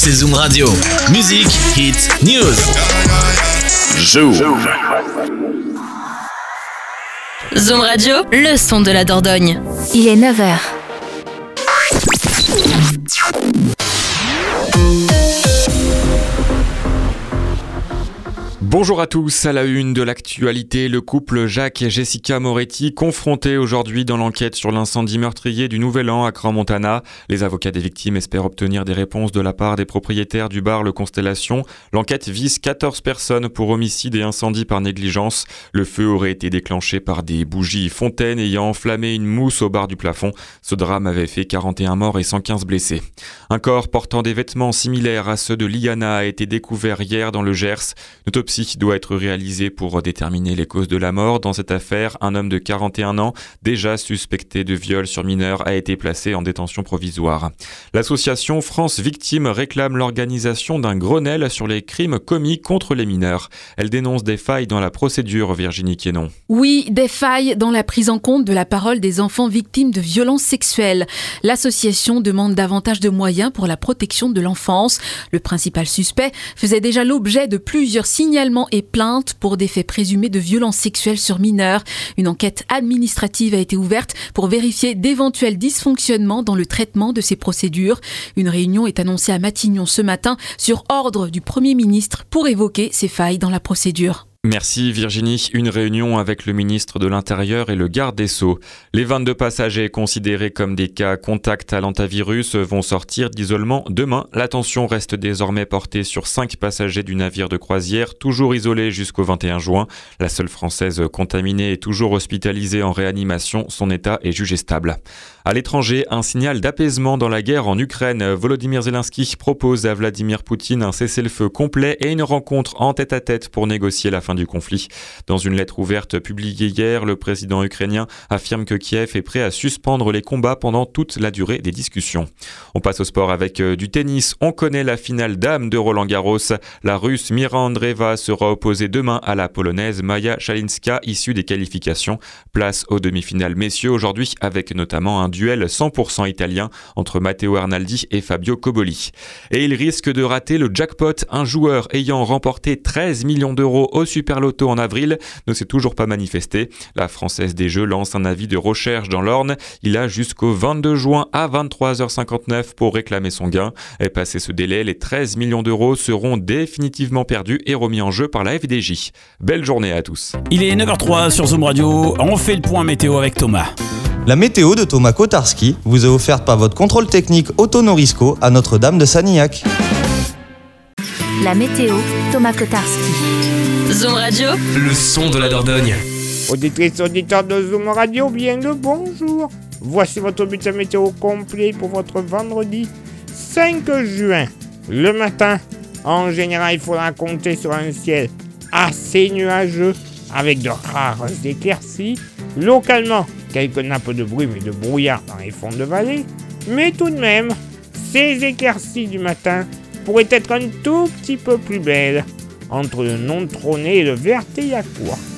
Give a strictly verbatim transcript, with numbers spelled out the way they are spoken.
C'est Zoom Radio. Musique, hit, news. Zoom. Zoom Radio, le son de la Dordogne. Il est neuf heures. Bonjour à tous, à la une de l'actualité, le couple Jacques et Jessica Moretti confrontés aujourd'hui dans l'enquête sur l'incendie meurtrier du Nouvel An à Crans-Montana. Les avocats des victimes espèrent obtenir des réponses de la part des propriétaires du bar Le Constellation. L'enquête vise quatorze personnes pour homicide et incendie par négligence. Le feu aurait été déclenché par des bougies fontaines ayant enflammé une mousse au bar du plafond. Ce drame avait fait quarante et un morts et cent quinze blessés. Un corps portant des vêtements similaires à ceux de Liana a été découvert hier dans le Gers. L'autopsie doit être réalisé pour déterminer les causes de la mort. Dans cette affaire, un homme de quarante et un ans, déjà suspecté de viol sur mineur, a été placé en détention provisoire. L'association France Victimes réclame l'organisation d'un Grenelle sur les crimes commis contre les mineurs. Elle dénonce des failles dans la procédure, Virginie Quénon. Oui, des failles dans la prise en compte de la parole des enfants victimes de violences sexuelles. L'association demande davantage de moyens pour la protection de l'enfance. Le principal suspect faisait déjà l'objet de plusieurs signalements et plaintes pour des faits présumés de violences sexuelles sur mineurs. Une enquête administrative a été ouverte pour vérifier d'éventuels dysfonctionnements dans le traitement de ces procédures. Une réunion est annoncée à Matignon ce matin sur ordre du Premier ministre pour évoquer ces failles dans la procédure. Merci Virginie. Une réunion avec le ministre de l'Intérieur et le garde des Sceaux. Les vingt-deux passagers considérés comme des cas contacts à l'antivirus vont sortir d'isolement demain. L'attention reste désormais portée sur cinq passagers du navire de croisière, toujours isolés jusqu'au vingt et un juin. La seule Française contaminée est toujours hospitalisée en réanimation. Son état est jugé stable. À l'étranger, un signal d'apaisement dans la guerre en Ukraine. Volodymyr Zelensky propose à Vladimir Poutine un cessez-le-feu complet et une rencontre en tête-à-tête pour négocier la fin du conflit. Dans une lettre ouverte publiée hier, le président ukrainien affirme que Kiev est prêt à suspendre les combats pendant toute la durée des discussions. On passe au sport avec euh, du tennis. On connaît la finale dame de Roland-Garros. La Russe Mira Andreeva sera opposée demain à la Polonaise Maja Szalinska, issue des qualifications. Place aux demi-finales messieurs aujourd'hui avec notamment un duel cent pour cent italien entre Matteo Arnaldi et Fabio Coboli. Et il risque de rater le jackpot. Un joueur ayant remporté treize millions d'euros au Super Loto en avril ne s'est toujours pas manifesté. La Française des Jeux lance un avis de recherche dans l'Orne. Il a jusqu'au vingt-deux juin à vingt-trois heures cinquante-neuf pour réclamer son gain. Et passé ce délai, les treize millions d'euros seront définitivement perdus et remis en jeu par la F D J. Belle journée à tous. Il est neuf heures zéro trois sur Zoom Radio. On fait le point météo avec Thomas. La météo de Thomas Kotarski vous est offerte par votre contrôle technique Auto-Norisco à Notre-Dame de Sanilhac. La météo, Thomas Kotarski. Zoom Radio, Le son de la Dordogne. Auditrices, auditeurs de Zoom Radio, bien le bonjour. Voici votre bulletin météo complet pour votre vendredi cinq juin. Le matin, en général, il faudra compter sur un ciel assez nuageux avec de rares éclaircies. Localement, quelques nappes de brume et de brouillard dans les fonds de vallée. Mais tout de même, ces éclaircies du matin pourraient être un tout petit peu plus belles entre le non trôné et le Vertéillacourt.